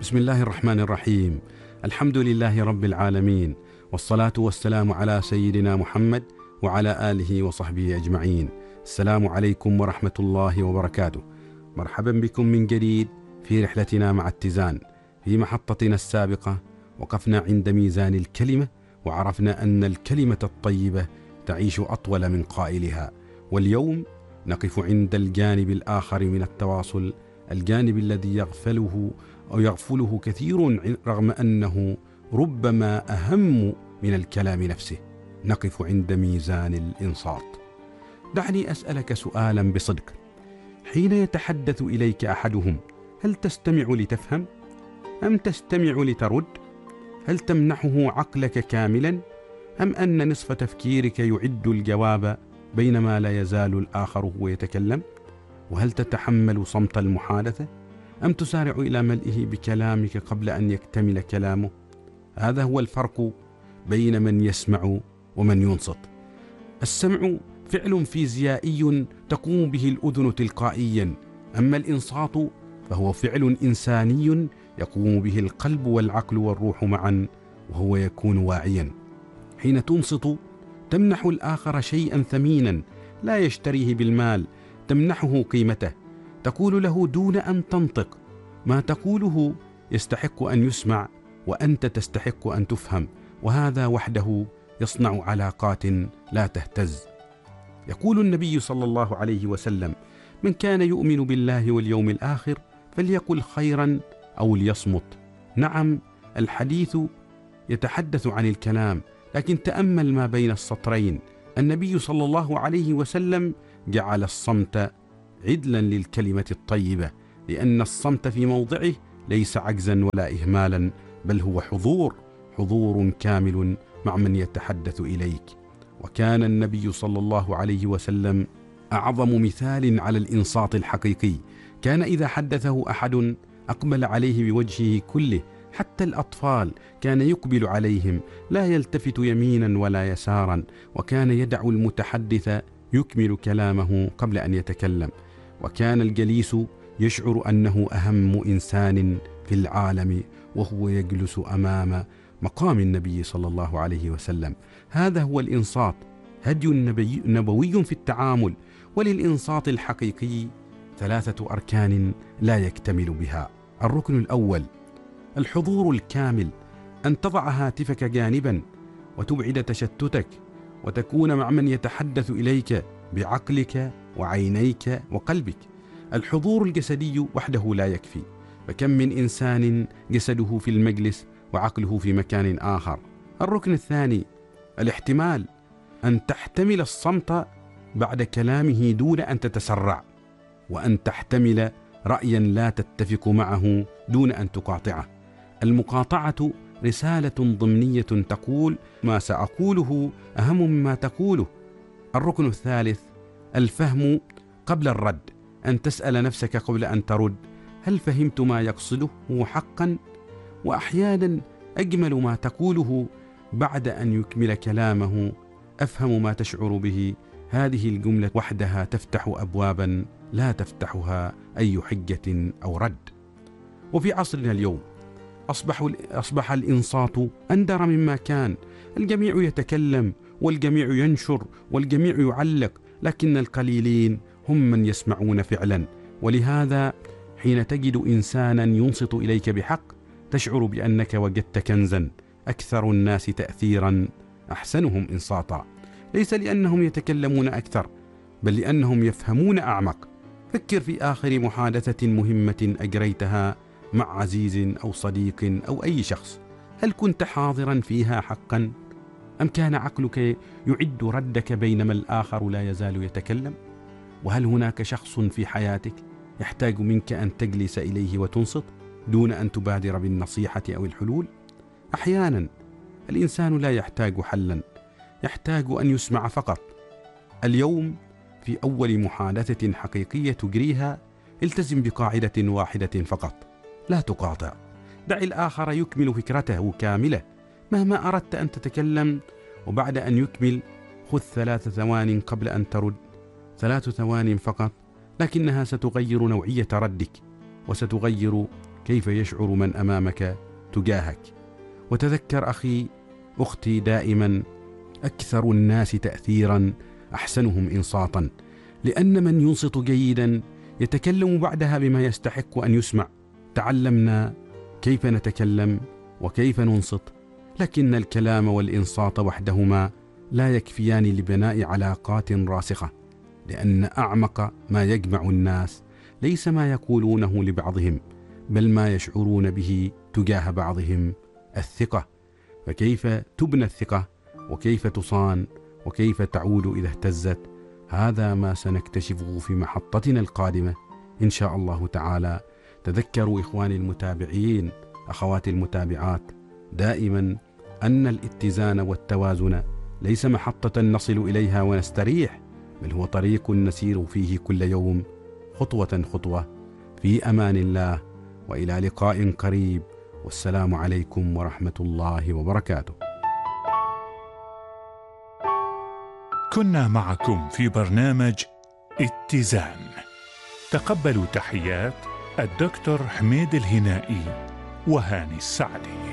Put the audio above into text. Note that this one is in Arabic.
بسم الله الرحمن الرحيم. الحمد لله رب العالمين، والصلاة والسلام على سيدنا محمد وعلى آله وصحبه أجمعين. السلام عليكم ورحمة الله وبركاته. مرحبا بكم من جديد في رحلتنا مع اتزان. في محطتنا السابقة وقفنا عند ميزان الكلمة، وعرفنا أن الكلمة الطيبة تعيش أطول من قائلها. واليوم نقف عند الجانب الآخر من التواصل، الجانب الذي يغفله كثير رغم أنه ربما أهم من الكلام نفسه. نقف عند ميزان الإنصات. دعني أسألك سؤالا بصدق، حين يتحدث إليك أحدهم هل تستمع لتفهم أم تستمع لترد؟ هل تمنحه عقلك كاملا أم أن نصف تفكيرك يعد الجواب بينما لا يزال الآخر هو يتكلم؟ وهل تتحمل صمت المحادثة أم تسارع إلى ملئه بكلامك قبل أن يكتمل كلامه؟ هذا هو الفرق بين من يسمع ومن ينصت. السمع فعل فيزيائي تقوم به الأذن تلقائيا، أما الإنصات فهو فعل إنساني يقوم به القلب والعقل والروح معا، وهو يكون واعيا. حين تنصت تمنح الآخر شيئا ثمينا لا يشتريه بالمال، تمنحه قيمته، تقول له دون أن تنطق. ما تقوله يستحق أن يسمع، وأنت تستحق أن تفهم، وهذا وحده يصنع علاقات لا تهتز. يقول النبي صلى الله عليه وسلم: من كان يؤمن بالله واليوم الآخر فليقل خيرا أو ليصمت. نعم، الحديث يتحدث عن الكلام، لكن تأمل ما بين السطرين. النبي صلى الله عليه وسلم جعل الصمت عدلا للكلمة الطيبة، لأن الصمت في موضعه ليس عجزا ولا إهمالا، بل هو حضور كامل مع من يتحدث إليك. وكان النبي صلى الله عليه وسلم أعظم مثال على الإنصات الحقيقي. كان إذا حدثه أحد أقبل عليه بوجهه كله، حتى الأطفال كان يقبل عليهم لا يلتفت يمينا ولا يسارا، وكان يدع المتحدث يكمل كلامه قبل أن يتكلم. وكان الجليس يشعر أنه أهم إنسان في العالم وهو يجلس أمام مقام النبي صلى الله عليه وسلم. هذا هو الإنصات، هدي نبوي في التعامل. وللإنصات الحقيقي 3 أركان لا يكتمل بها. الركن الأول الحضور الكامل، أن تضع هاتفك جانبا وتبعد تشتتك، وتكون مع من يتحدث إليك بعقلك وعينيك وقلبك. الحضور الجسدي وحده لا يكفي، فكم من إنسان جسده في المجلس وعقله في مكان آخر. الركن الثاني الاحتمال، أن تحتمل الصمت بعد كلامه دون أن تتسرع، وأن تحتمل رأيا لا تتفق معه دون أن تقاطعه. المقاطعة رسالة ضمنية تقول ما سأقوله أهم مما تقوله. الركن الثالث الفهم قبل الرد، أن تسأل نفسك قبل أن ترد: هل فهمت ما يقصده حقا؟ وأحيانا أجمل ما تقوله بعد أن يكمل كلامه: أفهم ما تشعر به. هذه الجملة وحدها تفتح أبوابا لا تفتحها أي حجة أو رد. وفي عصرنا اليوم أصبح الإنصات أندر مما كان. الجميع يتكلم والجميع ينشر والجميع يعلق، لكن القليلين هم من يسمعون فعلا. ولهذا حين تجد إنسانا ينصت إليك بحق تشعر بأنك وجدت كنزا. أكثر الناس تأثيرا أحسنهم إنصاتا، ليس لأنهم يتكلمون أكثر، بل لأنهم يفهمون أعمق. فكر في آخر محادثة مهمة أجريتها مع عزيز أو صديق أو أي شخص، هل كنت حاضرا فيها حقا؟ أم كان عقلك يعد ردك بينما الآخر لا يزال يتكلم؟ وهل هناك شخص في حياتك يحتاج منك أن تجلس إليه وتنصت دون أن تبادر بالنصيحة أو الحلول؟ أحيانا الإنسان لا يحتاج حلا، يحتاج أن يسمع فقط. اليوم في أول محادثة حقيقية تجريها التزم بقاعدة واحدة فقط: لا تقاطع. دع الآخر يكمل فكرته كاملة مهما أردت أن تتكلم، وبعد أن يكمل خذ 3 ثوان قبل أن ترد. 3 ثوان فقط، لكنها ستغير نوعية ردك وستغير كيف يشعر من أمامك تجاهك. وتذكر أخي أختي دائما أكثر الناس تأثيرا أحسنهم إنصاتا، لأن من ينصت جيدا يتكلم بعدها بما يستحق أن يسمع. تعلمنا كيف نتكلم وكيف ننصت، لكن الكلام والإنصات وحدهما لا يكفيان لبناء علاقات راسخة، لأن أعمق ما يجمع الناس ليس ما يقولونه لبعضهم، بل ما يشعرون به تجاه بعضهم، الثقة. فكيف تبنى الثقة، وكيف تصان، وكيف تعود إذا اهتزت؟ هذا ما سنكتشفه في محطتنا القادمة إن شاء الله تعالى. تذكروا إخواني المتابعين، أخواتي المتابعات، دائما أن الاتزان والتوازن ليس محطة نصل إليها ونستريح، بل هو طريق نسير فيه كل يوم خطوة خطوة. في أمان الله، وإلى لقاء قريب، والسلام عليكم ورحمة الله وبركاته. كنا معكم في برنامج اتزان. تقبلوا تحيات الدكتور حميد الهنائي وهاني السعدي.